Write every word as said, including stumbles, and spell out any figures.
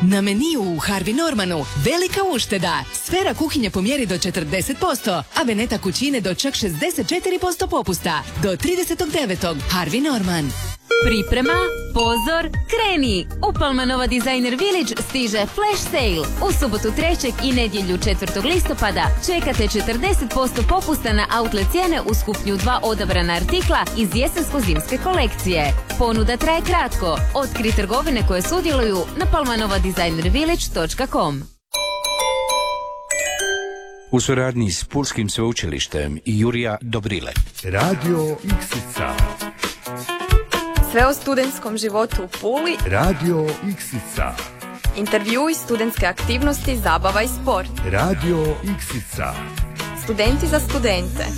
Na meniju u Harvey Normanu velika ušteda. Sfera kuhinje po mjeri do četrdeset posto, a Veneta kućine do čak šezdeset četiri posto popusta. Do tridesetog devetog Harvey Norman. Priprema, pozor, kreni! U Palmanova Designer Village stiže Flash Sale. U subotu trećeg i nedjelju četvrtog listopada čekate četrdeset posto popusta na outlet cijene uz kupnju dva odabrana artikla iz jesensko-zimske kolekcije. Ponuda traje kratko. Otkri trgovine koje sudjeluju na palmanova designer village točka com. U suradnji s Pulskim sveučilištem i Jurija Dobrile. Radio Iksica. Sve o studentskom životu u Puli. Radio Iksica. Intervjui, studentske aktivnosti, zabava i sport. Radio Iksica. Studenti za studente.